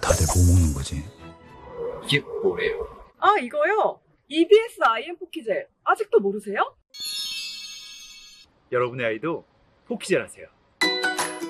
다들 뭐 먹는 거지? 이게 뭐예요? 아, 이거요? EBS IM 포키젤. 아직도 모르세요? 여러분의 아이도 포키젤 하세요.